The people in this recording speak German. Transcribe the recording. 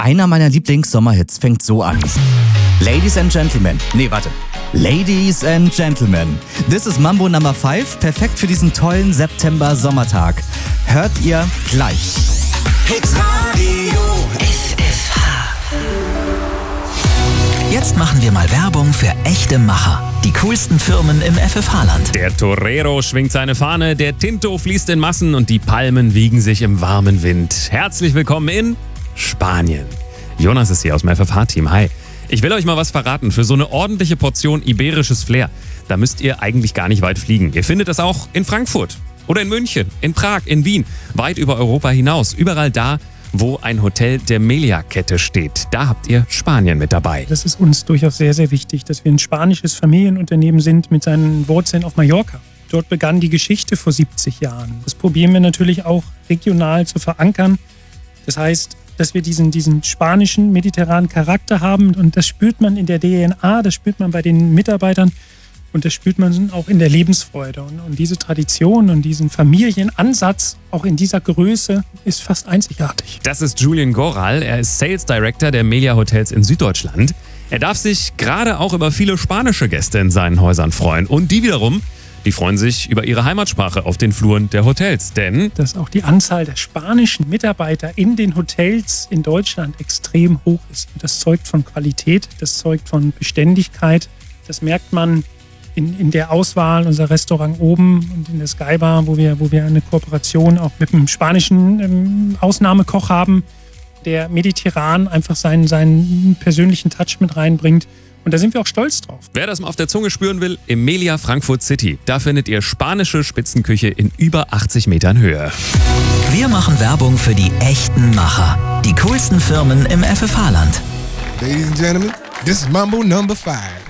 Einer meiner Lieblings-Sommerhits fängt so an. Ladies and Gentlemen. Ladies and Gentlemen. This is Mambo Number 5. Perfekt für diesen tollen September-Sommertag. Hört ihr gleich. Hitradio FFH. Jetzt machen wir mal Werbung für echte Macher. Die coolsten Firmen im FFH-Land. Der Torero schwingt seine Fahne, der Tinto fließt in Massen und die Palmen wiegen sich im warmen Wind. Herzlich willkommen in Spanien. Jonas ist hier aus dem FFH-Team. Hi. Ich will euch mal was verraten. Für so eine ordentliche Portion iberisches Flair, da müsst ihr eigentlich gar nicht weit fliegen. Ihr findet das auch in Frankfurt oder in München, in Prag, in Wien, weit über Europa hinaus. Überall da, wo ein Hotel der Meliá-Kette steht. Da habt ihr Spanien mit dabei. Das ist uns durchaus sehr, sehr wichtig, dass wir ein spanisches Familienunternehmen sind mit seinen Wurzeln auf Mallorca. Dort begann die Geschichte vor 70 Jahren. Das probieren wir natürlich auch regional zu verankern. Das heißt, dass wir diesen spanischen, mediterranen Charakter haben und das spürt man in der DNA, das spürt man bei den Mitarbeitern und das spürt man auch in der Lebensfreude. Und diese Tradition und diesen Familienansatz, auch in dieser Größe, ist fast einzigartig. Das ist Julian Goral, er ist Sales Director der Meliá Hotels in Süddeutschland. Er darf sich gerade auch über viele spanische Gäste in seinen Häusern freuen. Und die wiederum, die freuen sich über ihre Heimatsprache auf den Fluren der Hotels, denn dass auch die Anzahl der spanischen Mitarbeiter in den Hotels in Deutschland extrem hoch ist. Und das zeugt von Qualität, das zeugt von Beständigkeit. Das merkt man in der Auswahl unser Restaurant oben und in der Skybar, wo wir eine Kooperation auch mit einem spanischen Ausnahmekoch haben, der mediterran einfach seinen persönlichen Touch mit reinbringt. Und da sind wir auch stolz drauf. Wer das mal auf der Zunge spüren will, im Meliá Frankfurt City. Da findet ihr spanische Spitzenküche in über 80 Metern Höhe. Wir machen Werbung für die echten Macher. Die coolsten Firmen im FFH-Land. Ladies and gentlemen, this is Mambo Number 5.